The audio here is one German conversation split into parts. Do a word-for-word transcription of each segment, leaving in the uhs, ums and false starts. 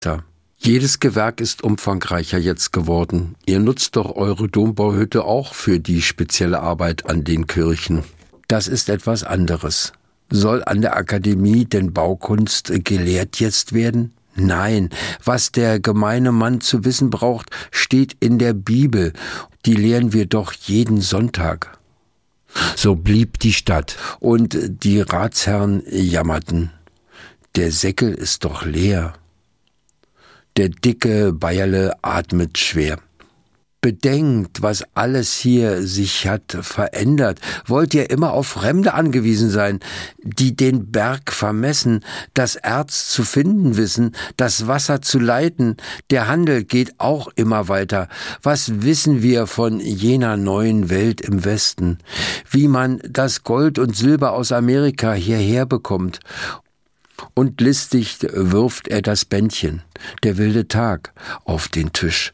Da. Jedes Gewerk ist umfangreicher jetzt geworden. Ihr nutzt doch eure Dombauhütte auch für die spezielle Arbeit an den Kirchen. Das ist etwas anderes. Soll an der Akademie denn Baukunst gelehrt jetzt werden? Nein, was der gemeine Mann zu wissen braucht, steht in der Bibel. Die lehren wir doch jeden Sonntag. So blieb die Stadt, und die Ratsherren jammerten. Der Säckel ist doch leer. Der dicke Bayerle atmet schwer. Bedenkt, was alles hier sich hat verändert. Wollt ihr immer auf Fremde angewiesen sein, die den Berg vermessen, das Erz zu finden wissen, das Wasser zu leiten? Der Handel geht auch immer weiter. Was wissen wir von jener neuen Welt im Westen? Wie man das Gold und Silber aus Amerika hierher bekommt? Und listig wirft er das Bändchen, der wilde Tag, auf den Tisch.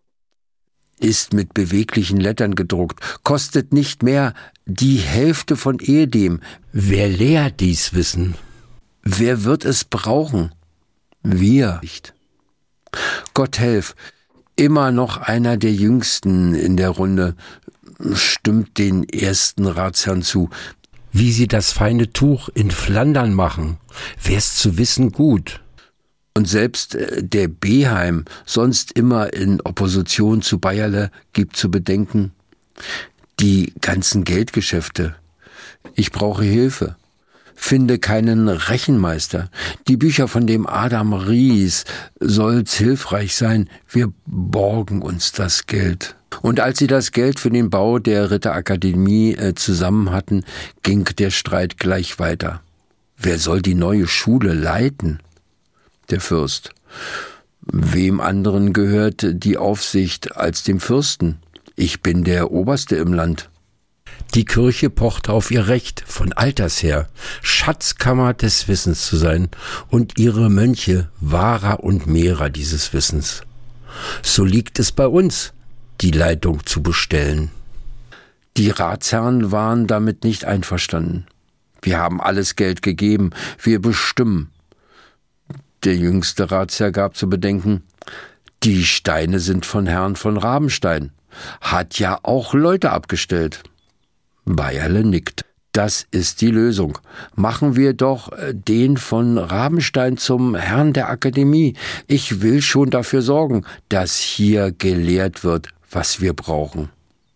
Ist mit beweglichen Lettern gedruckt, kostet nicht mehr die Hälfte von ehedem. Wer lehrt dies Wissen? Wer wird es brauchen? Wir nicht. Gott helf, immer noch einer der Jüngsten in der Runde, stimmt den ersten Ratsherrn zu. Wie sie das feine Tuch in Flandern machen, wär's zu wissen gut. Und selbst der Beheim, sonst immer in Opposition zu Bayerle, gibt zu bedenken, die ganzen Geldgeschäfte. Ich brauche Hilfe. Finde keinen Rechenmeister. Die Bücher von dem Adam Ries soll's hilfreich sein. Wir borgen uns das Geld. Und als sie das Geld für den Bau der Ritterakademie äh, zusammen hatten, ging der Streit gleich weiter. Wer soll die neue Schule leiten? Der Fürst. Wem anderen gehört die Aufsicht als dem Fürsten? Ich bin der Oberste im Land. Die Kirche pocht auf ihr Recht, von alters her, Schatzkammer des Wissens zu sein und ihre Mönche Wahrer und Mehrer dieses Wissens. So liegt es bei uns, die Leitung zu bestellen. Die Ratsherren waren damit nicht einverstanden. Wir haben alles Geld gegeben, wir bestimmen. Der jüngste Ratsherr gab zu bedenken, die Steine sind von Herrn von Rabenstein, hat ja auch Leute abgestellt. Bayerle nickt. Das ist die Lösung. Machen wir doch den von Rabenstein zum Herrn der Akademie. Ich will schon dafür sorgen, dass hier gelehrt wird, was wir brauchen.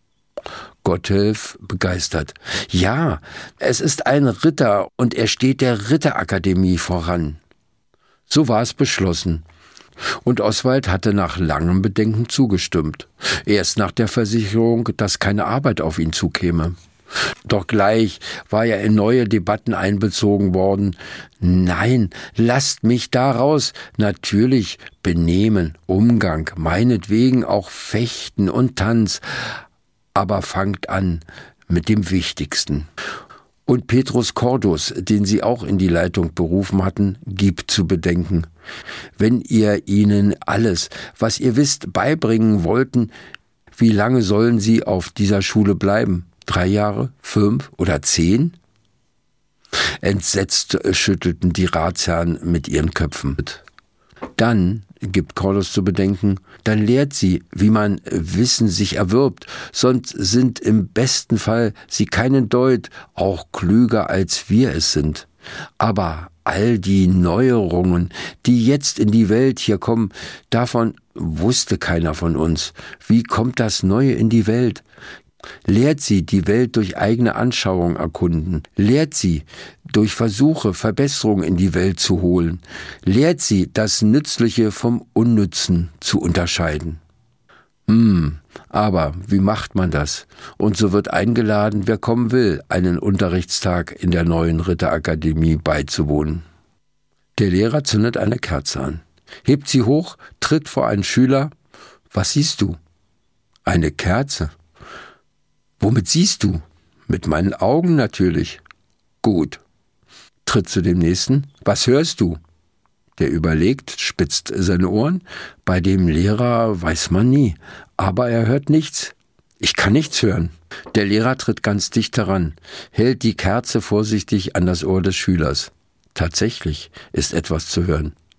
Gotthelf begeistert. Ja, es ist ein Ritter und er steht der Ritterakademie voran. So war es beschlossen. Und Oswald hatte nach langem Bedenken zugestimmt. Erst nach der Versicherung, dass keine Arbeit auf ihn zukäme. Doch gleich war er in neue Debatten einbezogen worden. Nein, lasst mich da raus. Natürlich Benehmen, Umgang, meinetwegen auch Fechten und Tanz. Aber fangt an mit dem Wichtigsten. Und Petrus Cordus, den sie auch in die Leitung berufen hatten, gibt zu bedenken. Wenn ihr ihnen alles, was ihr wisst, beibringen wollten, wie lange sollen sie auf dieser Schule bleiben? Drei Jahre, fünf oder zehn? Entsetzt schüttelten die Ratsherren mit ihren Köpfen. Dann, gibt Cordus zu bedenken, dann lehrt sie, wie man Wissen sich erwirbt, sonst sind im besten Fall sie keinen Deut, auch klüger als wir es sind. Aber all die Neuerungen, die jetzt in die Welt hier kommen, davon wusste keiner von uns. Wie kommt das Neue in die Welt? Lehrt sie, die Welt durch eigene Anschauung erkunden. Lehrt sie, durch Versuche Verbesserungen in die Welt zu holen. Lehrt sie, das Nützliche vom Unnützen zu unterscheiden. Hm, aber wie macht man das? Und so wird eingeladen, wer kommen will, einen Unterrichtstag in der neuen Ritterakademie beizuwohnen. Der Lehrer zündet eine Kerze an, hebt sie hoch, tritt vor einen Schüler. Was siehst du? Eine Kerze. Womit siehst du? Mit meinen Augen natürlich. Gut. Tritt zu dem Nächsten. Was hörst du? Der überlegt, spitzt seine Ohren. Bei dem Lehrer weiß man nie. Aber er hört nichts. Ich kann nichts hören. Der Lehrer tritt ganz dicht heran, hält die Kerze vorsichtig an das Ohr des Schülers. Tatsächlich ist etwas zu hören.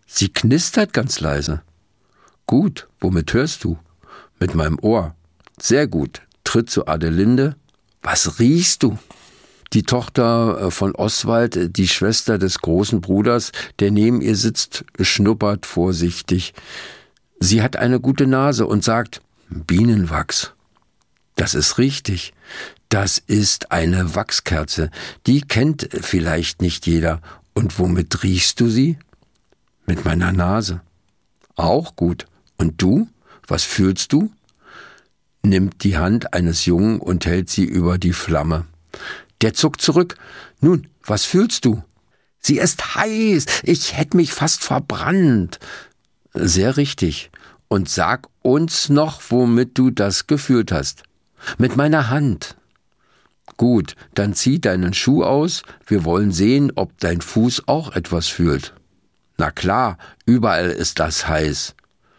Sie knistert ganz leise. Gut, womit hörst du? Mit meinem Ohr. Sehr gut. Tritt zu Adelinde. Was riechst du? Die Tochter von Oswald, die Schwester des großen Bruders, der neben ihr sitzt, schnuppert vorsichtig. Sie hat eine gute Nase und sagt, Bienenwachs. Das ist richtig. Das ist eine Wachskerze. Die kennt vielleicht nicht jeder. Und womit riechst du sie? Mit meiner Nase. Auch gut. Und du? Was fühlst du? Nimmt die Hand eines Jungen und hält sie über die Flamme. Der zuckt zurück. Nun, was fühlst du? Sie ist heiß. Ich hätte mich fast verbrannt. Sehr richtig. Und sag uns noch, womit du das gefühlt hast. Mit meiner Hand. Gut, dann zieh deinen Schuh aus. Wir wollen sehen, ob dein Fuß auch etwas fühlt. Na klar, überall ist das heiß.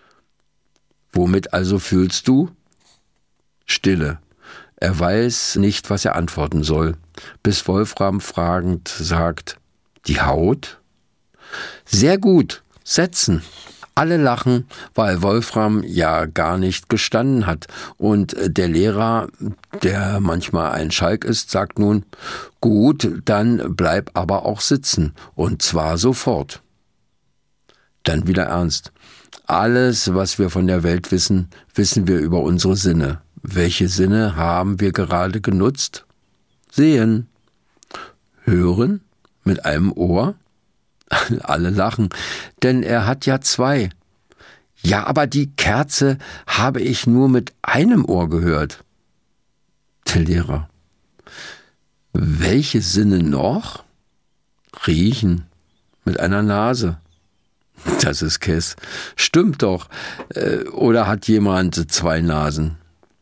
Womit also fühlst du? Stille. Er weiß nicht, was er antworten soll, bis Wolfram fragend sagt, die Haut? Sehr gut, setzen. Alle lachen, weil Wolfram ja gar nicht gestanden hat. Und der Lehrer, der manchmal ein Schalk ist, sagt nun, gut, dann bleib aber auch sitzen, und zwar sofort. Dann wieder ernst. Alles, was wir von der Welt wissen, wissen wir über unsere Sinne. Welche Sinne haben wir gerade genutzt? Sehen. Hören mit einem Ohr? Alle lachen, denn er hat ja zwei. Ja, aber die Kerze habe ich nur mit einem Ohr gehört. Der Lehrer. Welche Sinne noch? Riechen mit einer Nase. Das ist Käse. Stimmt doch. Oder hat jemand zwei Nasen?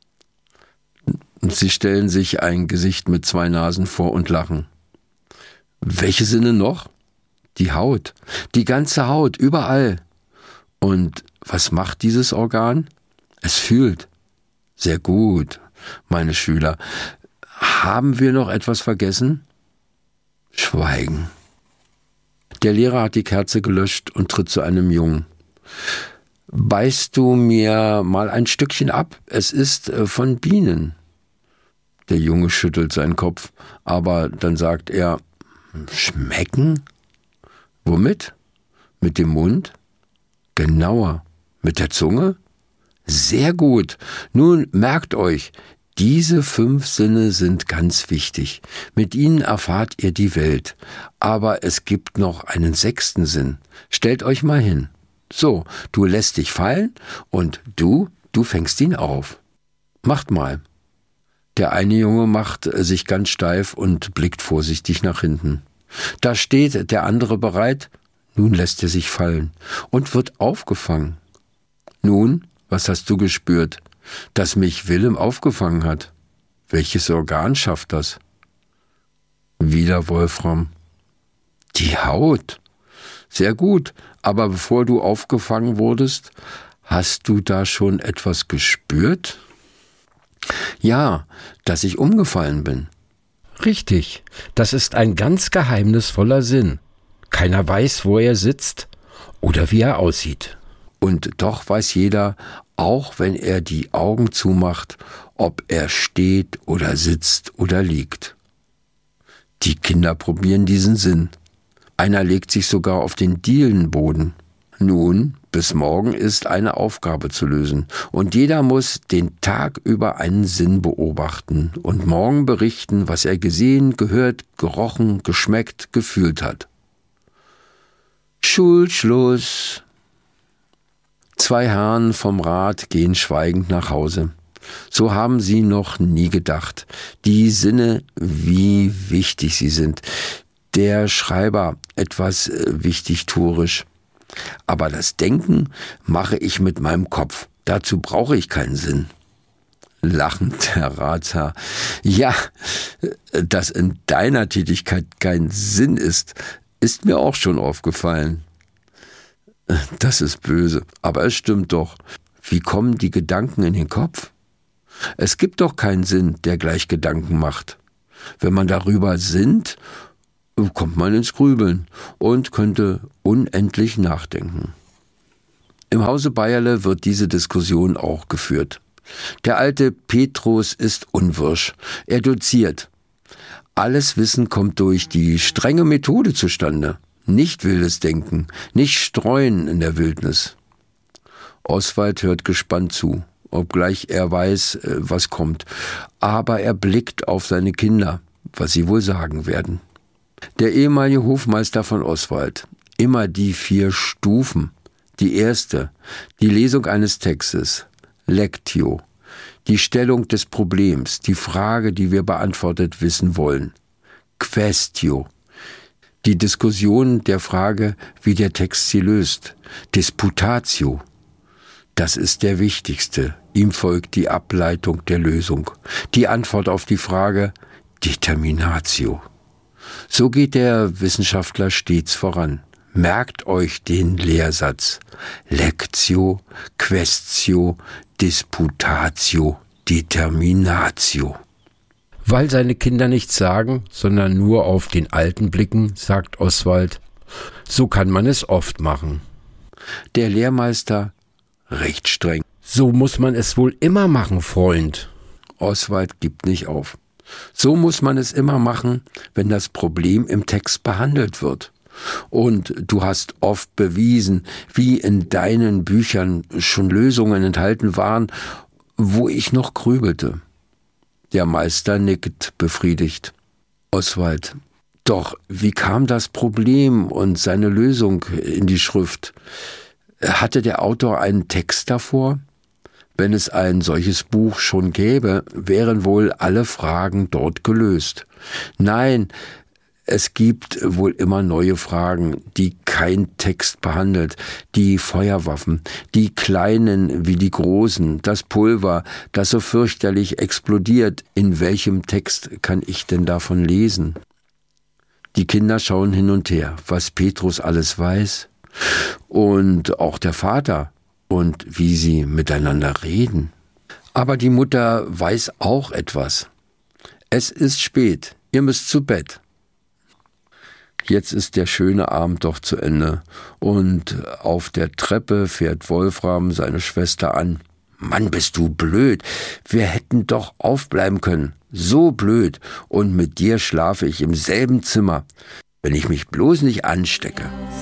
Sie stellen sich ein Gesicht mit zwei Nasen vor und lachen. Welche Sinne noch? Die Haut. Die ganze Haut, überall. Und was macht dieses Organ? Es fühlt. Sehr gut, meine Schüler. Haben wir noch etwas vergessen? Schweigen. Der Lehrer hat die Kerze gelöscht und tritt zu einem Jungen. Beißt du mir mal ein Stückchen ab? Es ist von Bienen. Der Junge schüttelt seinen Kopf, aber dann sagt er, schmecken? Womit? Mit dem Mund? Genauer. Mit der Zunge? Sehr gut. Nun merkt euch, diese fünf Sinne sind ganz wichtig. Mit ihnen erfahrt ihr die Welt. Aber es gibt noch einen sechsten Sinn. Stellt euch mal hin. So, du lässt dich fallen und du, du fängst ihn auf. Macht mal. Der eine Junge macht sich ganz steif und blickt vorsichtig nach hinten. Da steht der andere bereit. Nun lässt er sich fallen und wird aufgefangen. Nun, was hast du gespürt? Dass mich Willem aufgefangen hat. Welches Organ schafft das? Wieder Wolfram. Die Haut. Sehr gut, aber bevor du aufgefangen wurdest, hast du da schon etwas gespürt? Ja, dass ich umgefallen bin. Richtig, das ist ein ganz geheimnisvoller Sinn. Keiner weiß, wo er sitzt oder wie er aussieht. Und doch weiß jeder, auch wenn er die Augen zumacht, ob er steht oder sitzt oder liegt. Die Kinder probieren diesen Sinn. Einer legt sich sogar auf den Dielenboden. Nun, bis morgen ist eine Aufgabe zu lösen, und jeder muss den Tag über einen Sinn beobachten und morgen berichten, was er gesehen, gehört, gerochen, geschmeckt, gefühlt hat. Schulschluss. Zwei Herren vom Rat gehen schweigend nach Hause. So haben sie noch nie gedacht. Die Sinne, wie wichtig sie sind. Der Schreiber etwas wichtigtuerisch. Aber das Denken mache ich mit meinem Kopf. Dazu brauche ich keinen Sinn. Lachend, Herr Ratsherr. Ja, dass in deiner Tätigkeit kein Sinn ist, ist mir auch schon aufgefallen. Das ist böse, aber es stimmt doch. Wie kommen die Gedanken in den Kopf? Es gibt doch keinen Sinn, der gleich Gedanken macht. Wenn man darüber sinnt, kommt man ins Grübeln und könnte unendlich nachdenken. Im Hause Bayerle wird diese Diskussion auch geführt. Der alte Petrus ist unwirsch. Er doziert. Alles Wissen kommt durch die strenge Methode zustande. Nicht wildes Denken, nicht streuen in der Wildnis. Oswald hört gespannt zu, obgleich er weiß, was kommt. Aber er blickt auf seine Kinder, was sie wohl sagen werden. Der ehemalige Hofmeister von Oswald, immer die vier Stufen. Die erste, die Lesung eines Textes, Lectio, die Stellung des Problems, die Frage, die wir beantwortet wissen wollen, Quaestio, die Diskussion der Frage, wie der Text sie löst, Disputatio, das ist der wichtigste, ihm folgt die Ableitung der Lösung, die Antwort auf die Frage, Determinatio. So geht der Wissenschaftler stets voran. Merkt euch den Lehrsatz. Lectio, Quaestio, Disputatio, Determinatio. Weil seine Kinder nichts sagen, sondern nur auf den Alten blicken, sagt Oswald, so kann man es oft machen. Der Lehrmeister recht streng. So muss man es wohl immer machen, Freund. Oswald gibt nicht auf. So muss man es immer machen, wenn das Problem im Text behandelt wird. Und du hast oft bewiesen, wie in deinen Büchern schon Lösungen enthalten waren, wo ich noch grübelte. Der Meister nickt befriedigt. Oswald, doch wie kam das Problem und seine Lösung in die Schrift? Hatte der Autor einen Text davor? Wenn es ein solches Buch schon gäbe, wären wohl alle Fragen dort gelöst. Nein, es gibt wohl immer neue Fragen, die kein Text behandelt. Die Feuerwaffen, die kleinen wie die großen, das Pulver, das so fürchterlich explodiert. In welchem Text kann ich denn davon lesen? Die Kinder schauen hin und her, was Petrus alles weiß. Und auch der Vater und wie sie miteinander reden. Aber die Mutter weiß auch etwas. Es ist spät, ihr müsst zu Bett. Jetzt ist der schöne Abend doch zu Ende und auf der Treppe fährt Wolfram seine Schwester an. Mann, bist du blöd, wir hätten doch aufbleiben können, so blöd, und mit dir schlafe ich im selben Zimmer, wenn ich mich bloß nicht anstecke.